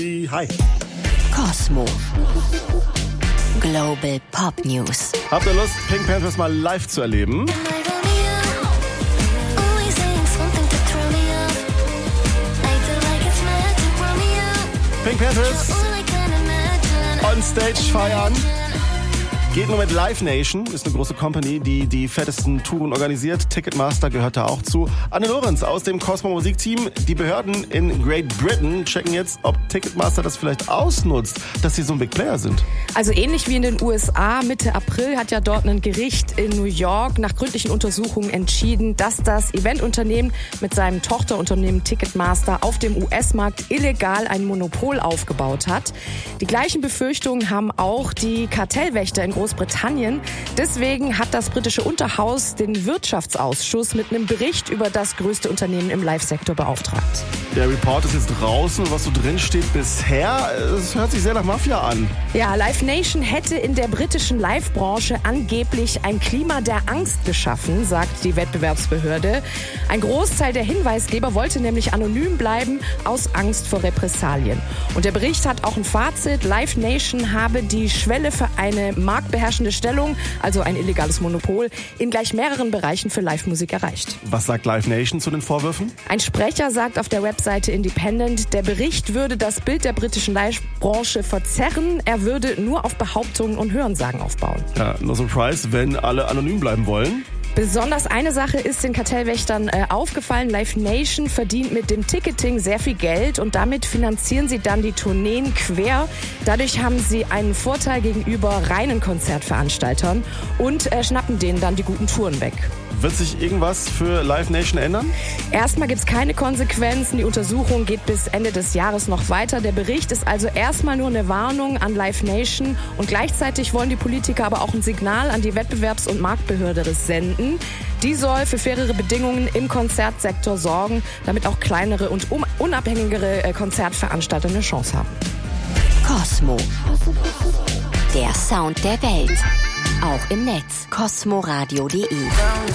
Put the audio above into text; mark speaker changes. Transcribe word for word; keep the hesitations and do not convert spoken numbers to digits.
Speaker 1: Hi.
Speaker 2: Cosmo. Global Pop News.
Speaker 1: Habt ihr Lust, Pink Panthers mal live zu erleben? Pink Panthers on Stage feiern. Geht nur mit Live Nation, ist eine große Company, die die fettesten Touren organisiert. Ticketmaster gehört da auch zu. Anne Lorenz aus dem Cosmo Musikteam. Die Behörden in Great Britain checken jetzt, ob Ticketmaster das vielleicht ausnutzt, dass sie so ein Big Player sind.
Speaker 3: Also ähnlich wie in den U S A. Mitte April hat ja dort ein Gericht in New York nach gründlichen Untersuchungen entschieden, dass das Eventunternehmen mit seinem Tochterunternehmen Ticketmaster auf dem U S-Markt illegal ein Monopol aufgebaut hat. Die gleichen Befürchtungen haben auch die Kartellwächter in Großbritannien. Deswegen hat das britische Unterhaus den Wirtschaftsausschuss mit einem Bericht über das größte Unternehmen im Live-Sektor beauftragt.
Speaker 1: Der Report ist jetzt draußen. Was so drin steht bisher, es hört sich sehr nach Mafia an.
Speaker 3: Ja, Live Nation hätte in der britischen Live-Branche angeblich ein Klima der Angst geschaffen, sagt die Wettbewerbsbehörde. Ein Großteil der Hinweisgeber wollte nämlich anonym bleiben aus Angst vor Repressalien. Und der Bericht hat auch ein Fazit. Live Nation habe die Schwelle für eine marktbeherrschende Stellung, also ein illegales Monopol, in gleich mehreren Bereichen für Live-Musik erreicht.
Speaker 1: Was sagt Live Nation zu den Vorwürfen?
Speaker 3: Ein Sprecher sagt auf der Webseite Independent, der Bericht würde das Bild der britischen Live-Branche verzerren. Er würde nur auf Behauptungen und Hörensagen aufbauen.
Speaker 1: Ja, no surprise, wenn alle anonym bleiben wollen.
Speaker 3: Besonders eine Sache ist den Kartellwächtern äh, aufgefallen. Live Nation verdient mit dem Ticketing sehr viel Geld und damit finanzieren sie dann die Tourneen quer. Dadurch haben sie einen Vorteil gegenüber reinen Konzertveranstaltern und äh, schnappen denen dann die guten Touren weg.
Speaker 1: Wird sich irgendwas für Live Nation ändern?
Speaker 3: Erstmal gibt es keine Konsequenzen. Die Untersuchung geht bis Ende des Jahres noch weiter. Der Bericht ist also erstmal nur eine Warnung an Live Nation. Und gleichzeitig wollen die Politiker aber auch ein Signal an die Wettbewerbs- und Marktbehörde senden. Die soll für fairere Bedingungen im Konzertsektor sorgen, damit auch kleinere und unabhängigere Konzertveranstalter eine Chance haben.
Speaker 2: Cosmo. Der Sound der Welt. Auch im Netz. cosmoradio punkt de